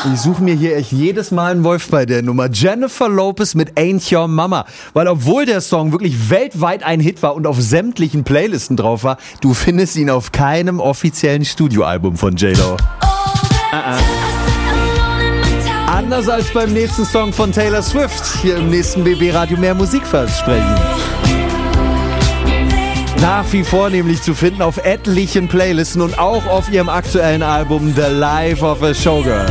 Ich suche mir hier echt jedes Mal einen Wolf bei der Nummer. Jennifer Lopez mit Ain't Your Mama. Weil obwohl der Song wirklich weltweit ein Hit war und auf sämtlichen Playlisten drauf war, du findest ihn auf keinem offiziellen Studioalbum von J-Lo. Anders als beim nächsten Song von Taylor Swift. Hier im nächsten BB Radio mehr Musik versprechen. Nach wie vor nämlich zu finden auf etlichen Playlisten und auch auf ihrem aktuellen Album The Life of a Showgirl.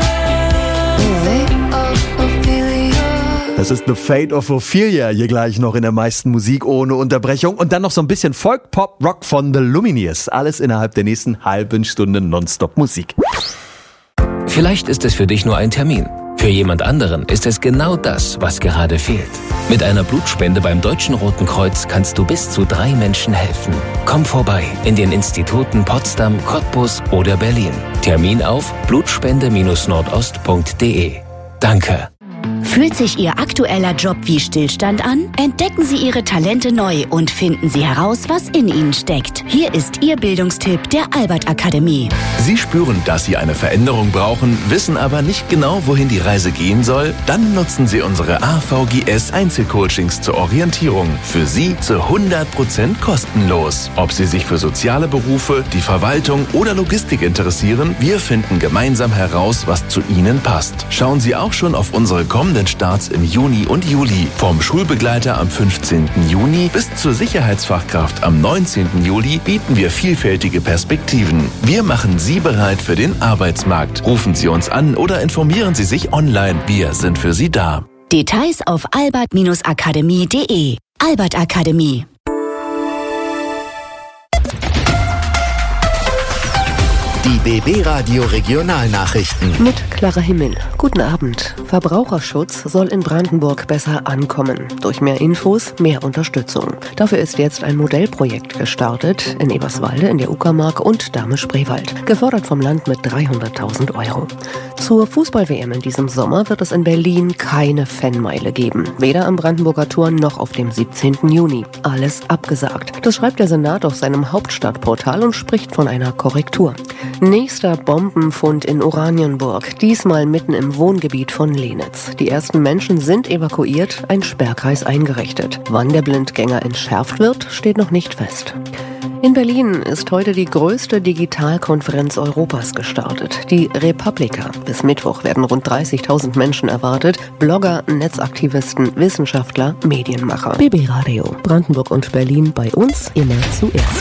Das ist The Fate of Ophelia, hier gleich noch in der meisten Musik ohne Unterbrechung. Und dann noch so ein bisschen Folk, Pop, Rock von The Lumineers. Alles innerhalb der nächsten halben Stunde Nonstop Musik. Vielleicht ist es für dich nur ein Termin. Für jemand anderen ist es genau das, was gerade fehlt. Mit einer Blutspende beim Deutschen Roten Kreuz kannst du bis zu 3 Menschen helfen. Komm vorbei in den Instituten Potsdam, Cottbus oder Berlin. Termin auf blutspende-nordost.de. Danke. Fühlt sich Ihr aktueller Job wie Stillstand an? Entdecken Sie Ihre Talente neu und finden Sie heraus, was in Ihnen steckt. Hier ist Ihr Bildungstipp der Albert Akademie. Sie spüren, dass Sie eine Veränderung brauchen, wissen aber nicht genau, wohin die Reise gehen soll? Dann nutzen Sie unsere AVGS Einzelcoachings zur Orientierung. Für Sie zu 100% kostenlos. Ob Sie sich für soziale Berufe, die Verwaltung oder Logistik interessieren, wir finden gemeinsam heraus, was zu Ihnen passt. Schauen Sie auch schon auf unsere kommenden Starts im Juni und Juli. Vom Schulbegleiter am 15. Juni bis zur Sicherheitsfachkraft am 19. Juli bieten wir vielfältige Perspektiven. Wir machen Sie bereit für den Arbeitsmarkt. Rufen Sie uns an oder informieren Sie sich online. Wir sind für Sie da. Details auf albert-akademie.de. Albert Akademie. Die BB Radio Regionalnachrichten. Mit Clara Himmel. Guten Abend. Verbraucherschutz soll in Brandenburg besser ankommen. Durch mehr Infos, mehr Unterstützung. Dafür ist jetzt ein Modellprojekt gestartet in Eberswalde, in der Uckermark und Dahme-Spreewald. Gefördert vom Land mit 300.000 €. Zur Fußball-WM in diesem Sommer wird es in Berlin keine Fanmeile geben. Weder am Brandenburger Tor noch auf dem 17. Juni. Alles abgesagt. Das schreibt der Senat auf seinem Hauptstadtportal und spricht von einer Korrektur. Nächster Bombenfund in Oranienburg, diesmal mitten im Wohngebiet von Lenitz. Die ersten Menschen sind evakuiert, ein Sperrkreis eingerichtet. Wann der Blindgänger entschärft wird, steht noch nicht fest. In Berlin ist heute die größte Digitalkonferenz Europas gestartet, die Republika. Bis Mittwoch werden rund 30.000 Menschen erwartet, Blogger, Netzaktivisten, Wissenschaftler, Medienmacher. BB Radio, Brandenburg und Berlin bei uns immer zuerst.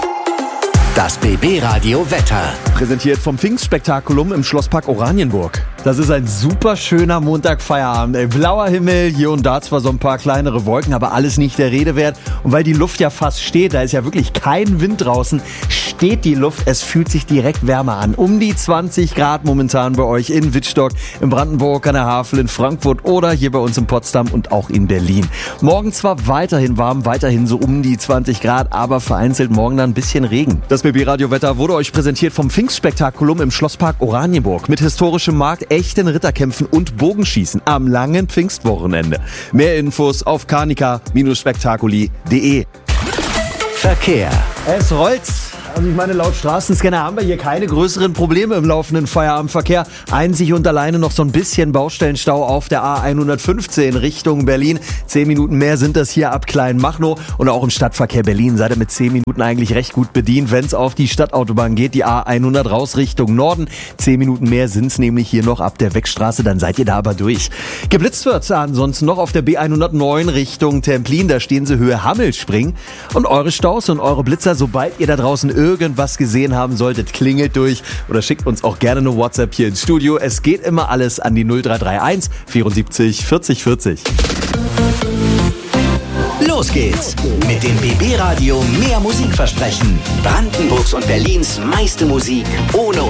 Das BB Radio Wetter. Präsentiert vom Pfingstspektakulum im Schlosspark Oranienburg. Das ist ein super schöner Montagfeierabend. Blauer Himmel, hier und da zwar so ein paar kleinere Wolken, aber alles nicht der Rede wert. Und weil die Luft ja fast steht, da ist ja wirklich kein Wind draußen, steht die Luft, es fühlt sich direkt wärmer an. Um die 20 Grad momentan bei euch in Wittstock, in Brandenburg, an der Havel, in Frankfurt oder hier bei uns in Potsdam und auch in Berlin. Morgen zwar weiterhin warm, weiterhin so um die 20 Grad, aber vereinzelt morgen dann ein bisschen Regen. Das BB Radio Wetter wurde euch präsentiert vom Pfingstspektakulum im Schlosspark Oranienburg mit historischem Markt, echten Ritterkämpfen und Bogenschießen am langen Pfingstwochenende. Mehr Infos auf carnica-spektakuli.de. Verkehr. Es rollt. Also ich meine, laut Straßenscanner haben wir hier keine größeren Probleme im laufenden Feierabendverkehr. Einzig und alleine noch so ein bisschen Baustellenstau auf der A115 Richtung Berlin. 10 Minuten mehr sind das hier ab Kleinmachnow. Und auch im Stadtverkehr Berlin seid ihr mit 10 Minuten eigentlich recht gut bedient, wenn es auf die Stadtautobahn geht. Die A100 raus Richtung Norden. 10 Minuten mehr sind es nämlich hier noch ab der Wegstraße. Dann seid ihr da aber durch. Geblitzt wird ansonsten noch auf der B109 Richtung Templin. Da stehen sie Höhe Hammelspring. Und eure Staus und eure Blitzer, sobald ihr da draußen irgendwas gesehen haben solltet, klingelt durch oder schickt uns auch gerne eine WhatsApp hier ins Studio. Es geht immer alles an die 0331 74 40 40. Los geht's mit dem BB Radio mehr Musikversprechen. Brandenburgs und Berlins meiste Musik ohne